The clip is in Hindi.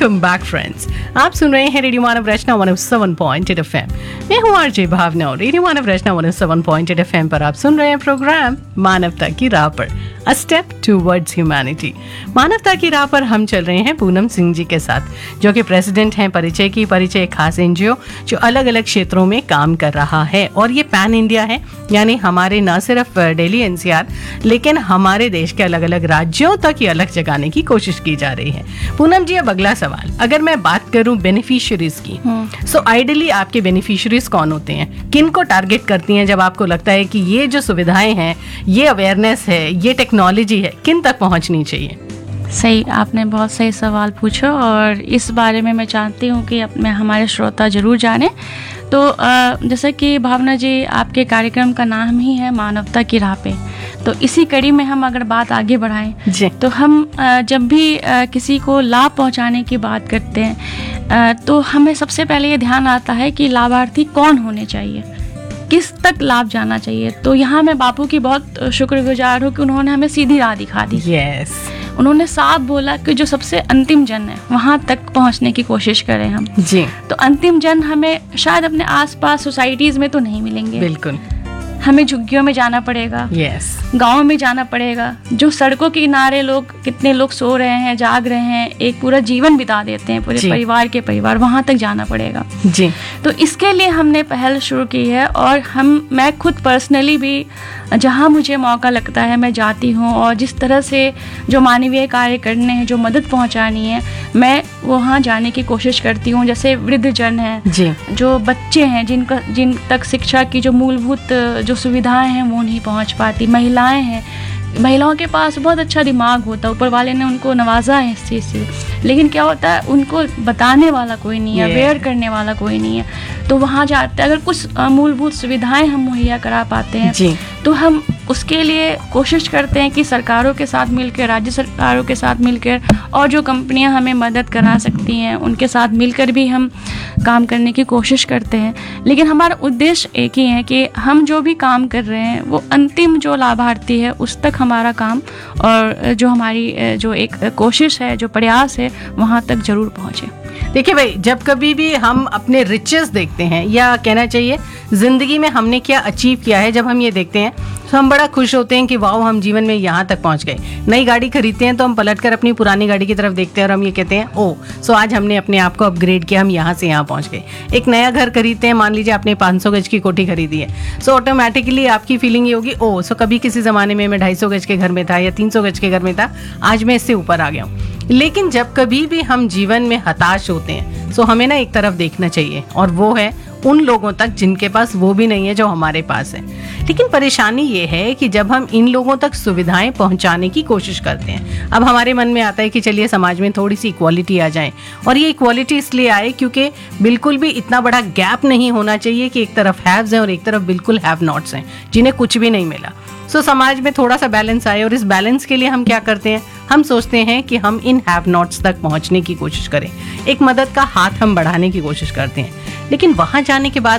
Welcome back friends. आप सुन रहे हैं रेडियो मानव रचना 107.8 FM। मैं हूं आरजे भावना और रेडियो मानव रचना 107.8 FM पर आप सुन रहे हैं प्रोग्राम मानवता की राह पर, अ स्टेप टूवर्ड्स ह्यूमैनिटी। मानवता की राह पर हम चल रहे हैं पूनम सिंह जी के साथ, जो कि प्रेसिडेंट हैं परिचय एक खास एनजीओ जो अलग अलग क्षेत्रों में काम कर रहा है। और ये पैन इंडिया है, यानी हमारे न सिर्फ दिल्ली एनसीआर लेकिन हमारे देश के अलग अलग राज्यों तक ये अलग जगाने की कोशिश की जा रही है। पूनम जी, अब अगला सवाल, अगर मैं बात करूं बेनिफिशियरीज की, सो आइडियली आपके बेनिफिशियरीज कौन होते हैं? किन को टारगेट करती हैं जब आपको लगता है कि ये जो सुविधाएं हैं, ये अवेयरनेस है, ये टेक्नोलॉजी है, किन तक पहुंचनी चाहिए? सही, आपने बहुत सही सवाल पूछा और इस बारे में मैं चाहती हूँ कि अपने हमारे श्रोता जरूर जानें। तो जैसे कि भावना जी, आपके कार्यक्रम का नाम ही है मानवता की राह पे, तो इसी कड़ी में हम अगर बात आगे बढ़ाएं जी, तो हम जब भी किसी को लाभ पहुंचाने की बात करते हैं तो हमें सबसे पहले ये ध्यान आता है कि लाभार्थी कौन होने चाहिए, किस तक लाभ जाना चाहिए। तो यहाँ मैं बापू की बहुत शुक्रगुजार हूँ कि उन्होंने हमें सीधी राह दिखा दी। यस, उन्होंने साफ बोला कि जो सबसे अंतिम जन है वहाँ तक पहुँचने की कोशिश करें हम जी। तो अंतिम जन हमें शायद अपने आसपास सोसाइटीज़ में तो नहीं मिलेंगे, बिल्कुल हमें झुग्गियों में जाना पड़ेगा, यस, गाँव में जाना पड़ेगा। जो सड़कों के किनारे लोग, कितने लोग सो रहे हैं, जाग रहे हैं, एक पूरा जीवन बिता देते हैं, पूरे परिवार के परिवार, वहाँ तक जाना पड़ेगा जी। तो इसके लिए हमने पहल शुरू की है और मैं खुद पर्सनली भी जहाँ मुझे मौका लगता है मैं जाती हूँ और जिस तरह से जो मानवीय कार्य करने हैं, जो मदद पहुँचानी है, मैं वहाँ जाने की कोशिश करती हूँ। जैसे वृद्ध जन हैं जी, जो बच्चे हैं जिन तक शिक्षा की जो मूलभूत जो सुविधाएं हैं वो नहीं पहुँच पाती, महिलाएं हैं, महिलाओं के पास बहुत अच्छा दिमाग होता है, ऊपर वाले ने उनको नवाजा है इस चीज़ से, लेकिन क्या होता है उनको बताने वाला कोई नहीं है, अवेयर करने वाला कोई नहीं है। तो वहाँ जाते अगर कुछ मूलभूत सुविधाएं हम मुहैया करा पाते हैं जी, तो हम उसके लिए कोशिश करते हैं कि सरकारों के साथ मिलकर, राज्य सरकारों के साथ मिलकर और जो कंपनियां हमें मदद करा सकती हैं उनके साथ मिलकर भी हम काम करने की कोशिश करते हैं। लेकिन हमारा उद्देश्य एक ही है कि हम जो भी काम कर रहे हैं वो अंतिम जो लाभार्थी है उस तक हमारा काम और जो हमारी जो एक कोशिश है, जो प्रयास है, वहाँ तक जरूर पहुँचे। देखिए भाई, जब कभी भी हम अपने रिचेस देखते हैं, या कहना चाहिए जिंदगी में हमने क्या अचीव किया है, जब हम ये देखते हैं तो हम बड़ा खुश होते हैं कि वाह, हम जीवन में यहाँ तक पहुँच गए। नई गाड़ी खरीदते हैं तो हम पलटकर अपनी पुरानी गाड़ी की तरफ देखते हैं और हम ये कहते हैं ओ सो आज हमने अपने आप को अपग्रेड किया, हम यहाँ से यहाँ पहुँच गए। एक नया घर खरीदते हैं, मान लीजिए आपने 500 गज की कोठी खरीदी है, सो ऑटोमेटिकली आपकी फीलिंग ये होगी ओ सो कभी किसी ज़माने में मैं 250 गज के घर में था या 300 गज के घर में था, आज मैं इससे ऊपर आ गया हूँ। लेकिन जब कभी भी हम जीवन में हताश होते हैं सो हमें ना एक तरफ देखना चाहिए, और वो है उन लोगों तक जिनके पास वो भी नहीं है जो हमारे पास है। लेकिन परेशानी ये है कि जब हम इन लोगों तक सुविधाएं पहुंचाने की कोशिश करते हैं, अब हमारे मन में आता है कि चलिए समाज में थोड़ी सी इक्वालिटी आ जाए, और ये इक्वालिटी इसलिए आए क्योंकि बिल्कुल भी इतना बड़ा गैप नहीं होना चाहिए कि एक तरफ हैव्स हैं और एक तरफ बिल्कुल हैव नॉट्स हैं जिन्हें कुछ भी नहीं मिला। सो समाज में थोड़ा सा बैलेंस आए, और इस बैलेंस के लिए हम क्या करते हैं, हम सोचते हैं कि हम इन हैव नॉट्स तक पहुंचने की कोशिश करें, एक मदद का हाथ हम बढ़ाने की कोशिश करते हैं। लेकिन वहां जाने के बाद